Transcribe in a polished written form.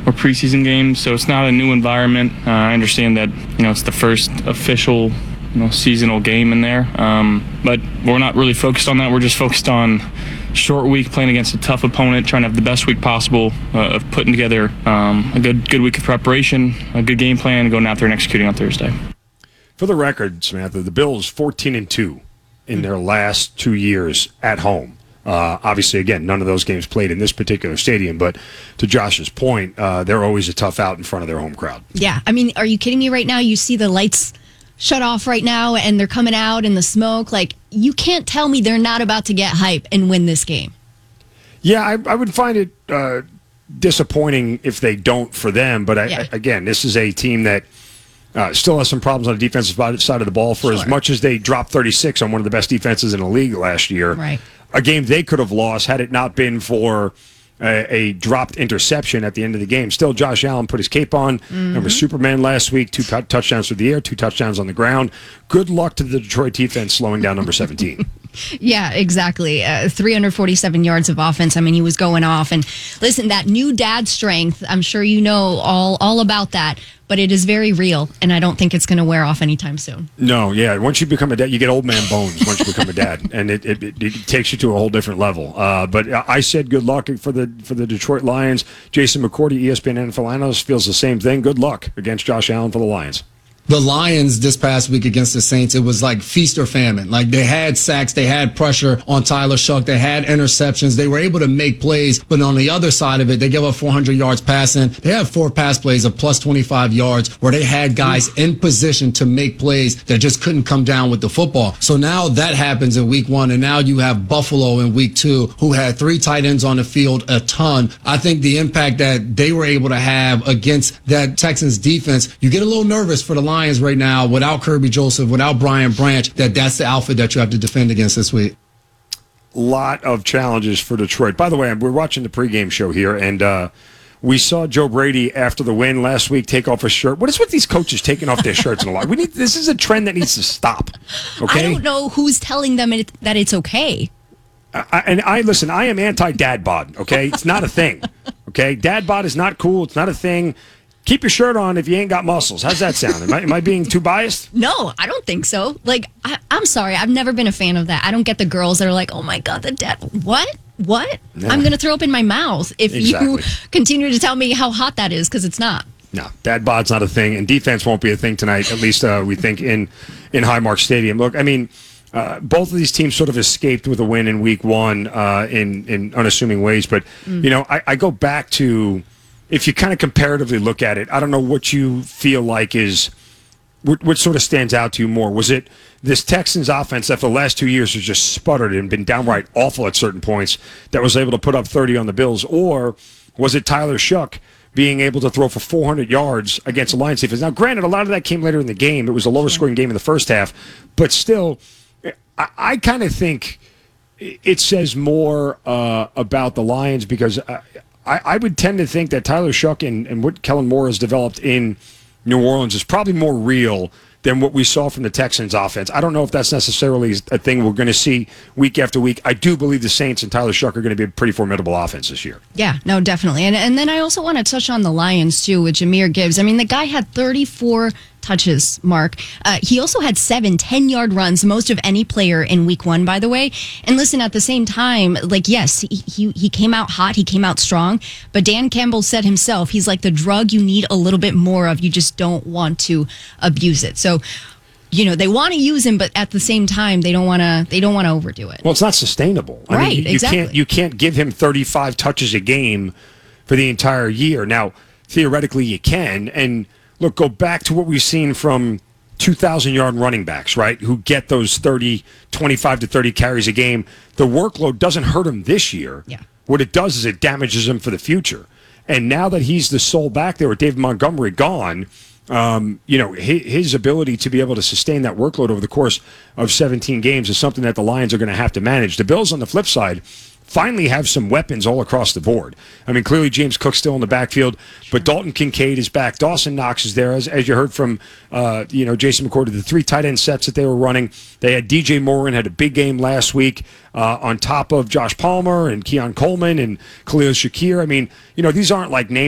or preseason games, so it's not a new environment. I understand that it's the first official seasonal game in there, but we're not really focused on that. We're just focused on short week, playing against a tough opponent, trying to have the best week possible of putting together a good week of preparation, a good game plan, and going out there and executing on Thursday. For the record, Samantha, the Bills 14-2 in their last 2 years at home. Obviously, again, none of those games played in this particular stadium, but to Josh's point, they're always a tough out in front of their home crowd. Yeah, I mean, are you kidding me right now? You see the lights shut off right now and they're coming out in the smoke. Like, you can't tell me they're not about to get hype and win this game. Yeah, I would find it disappointing if they don't for them, but again, this is a team that still has some problems on the defensive side of the ball. For as much as they dropped 36 on one of the best defenses in the league last year, right. A game they could have lost had it not been for a dropped interception at the end of the game. Still, Josh Allen put his cape on and was Superman last week. 2 touchdowns through the air, 2 touchdowns on the ground. Good luck to the Detroit defense slowing down number 17. Yeah, exactly. 347 yards of offense. I mean, he was going off. And listen, that new dad strength, I'm sure you know all about that, but it is very real, and I don't think it's going to wear off anytime soon. No, yeah. Once you become a dad, you get old man bones once you become a dad, and it takes you to a whole different level. But I said good luck for the Detroit Lions. Jason McCourty, ESPN NFL analyst, feels the same thing. Good luck against Josh Allen for the Lions. The Lions this past week against the Saints, it was like feast or famine. Like, they had sacks, they had pressure on Tyler Shuck, they had interceptions, they were able to make plays, but on the other side of it, they gave up 400 yards passing. They had 4 pass plays of plus 25 yards where they had guys in position to make plays that just couldn't come down with the football. So now that happens in week 1, and now you have Buffalo in week 2, who had 3 tight ends on the field, a ton. I think the impact that they were able to have against that Texans defense, you get a little nervous for the Lions right now without Kirby Joseph, without Brian Branch, that's the outfit that you have to defend against this week. Lot of challenges for Detroit. By the way, we're watching the pregame show here, and we saw Joe Brady after the win last week take off his shirt. What is with these coaches taking off their shirts in a lot? This is a trend that needs to stop. Okay, I don't know who's telling them that it's okay. Listen, I am anti-dad bod. Okay, it's not a thing. Okay, dad bod is not cool. It's not a thing. Keep your shirt on if you ain't got muscles. How's that sound? Am I being too biased? No, I don't think so. Like, I'm sorry. I've never been a fan of that. I don't get the girls that are like, oh, my God, the dad. What? No. I'm going to throw up in my mouth if you continue to tell me how hot that is, because it's not. No, dad bod's not a thing, and defense won't be a thing tonight, at least we think in Highmark Stadium. Look, I mean, both of these teams sort of escaped with a win in week 1 in unassuming ways. But, I go back to, if you kind of comparatively look at it, I don't know what you feel like is what sort of stands out to you more. Was it this Texans offense that for the last 2 years has just sputtered and been downright awful at certain points that was able to put up 30 on the Bills? Or was it Tyler Shuck being able to throw for 400 yards against the Lions defense? Now, granted, a lot of that came later in the game. It was a lower scoring game in the first half. But still, I kind of think it says more about the Lions, because I would tend to think that Tyler Shuck and what Kellen Moore has developed in New Orleans is probably more real than what we saw from the Texans offense. I don't know if that's necessarily a thing we're going to see week after week. I do believe the Saints and Tyler Shuck are going to be a pretty formidable offense this year. Yeah, no, definitely. And then I also want to touch on the Lions, too, with Jahmyr Gibbs. I mean, the guy had 34 touches, Mark. He also had 7 10-yard runs, most of any player in week 1, by the way. And listen, at the same time, like, yes, he came out hot, he came out strong, but Dan Campbell said himself, he's like the drug you need a little bit more of. You just don't want to abuse it. So, they want to use him, but at the same time, they don't want to overdo it. Well, it's not sustainable. Right, I mean, exactly. You can't give him 35 touches a game for the entire year. Now, theoretically, you can, and look, go back to what we've seen from 2,000-yard running backs, right, who get those 25 to 30 carries a game. The workload doesn't hurt him this year. Yeah. What it does is it damages him for the future. And now that he's the sole back there with David Montgomery gone, his ability to be able to sustain that workload over the course of 17 games is something that the Lions are going to have to manage. The Bills, on the flip side, finally have some weapons all across the board. I mean, clearly James Cook's still in the backfield, but Dalton Kincaid is back. Dawson Knox is there, as you heard from Jason McCourty, the 3 tight end sets that they were running. They had DJ Moore had a big game last week on top of Josh Palmer and Keon Coleman and Khalil Shakir. I mean, these aren't like names